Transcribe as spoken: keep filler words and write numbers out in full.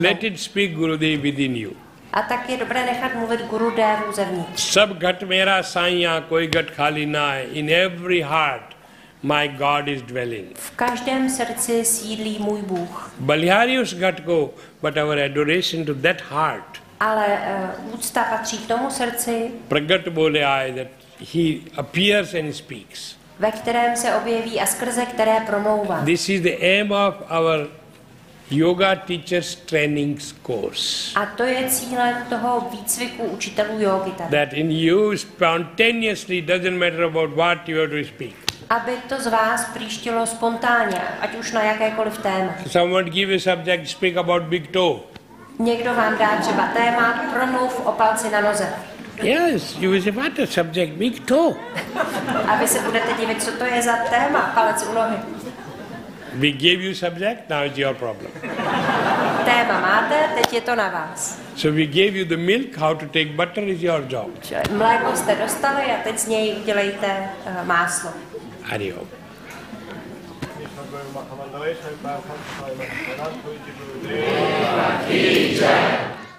Let it speak Gurudev within you. A tak je dobré nechat mluvit Gurudevu zevnitř. Sab ghat mera saiya, koi ghat khali na hai. In every heart my God is dwelling. V každém srdci sídlí můj Bůh. Baliharius ghat ko, but our adoration to that heart. Ale uh, úcta patří k tomu srdci, Pragat bole aaye that he appears and speaks. ve kterém se objeví a skrze které promlouvá. This is the aim of our Yoga Teachers Training Course. A to je cílem toho výcviku učitelů jógy tady. That in you spontaneously doesn't matter about what you have to speak. Aby to z vás příštilo spontánně, ať už na jakékoliv téma. Someone give a subject, speak about big toe. Někdo vám dá třeba téma, promluv o palci na noze. Yes, you will say, what a subject, big toe. A vy se budete divit, co to je za téma, palec u nohy. We gave you subject, now it's your problem. Téma máte, teď je to na vás. So we gave you the milk, how to take butter is your job. Mléko jste dostali a teď z něj udělejte uh, máslo. Hari Om. Deva ki jai.